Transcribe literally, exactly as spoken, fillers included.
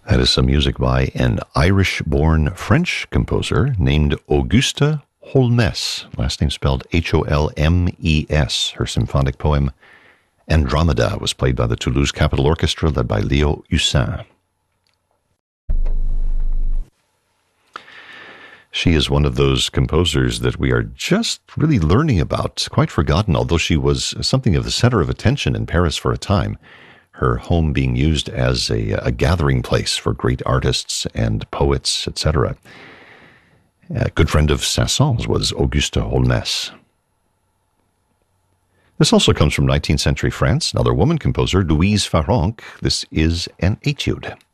That is some music by an Irish-born French composer named Auguste Holmes, last name spelled H O L M E S. Her symphonic poem Andromeda was played by the Toulouse Capitol Orchestra, led by Leo Hussin. She is one of those composers that we are just really learning about, quite forgotten, although she was something of the center of attention in Paris for a time, her home being used as a, a gathering place for great artists and poets, et cetera. A good friend of Saint-Saëns was Auguste Holmes. This also comes from nineteenth century France, another woman composer, Louise Farrenc. This is an etude.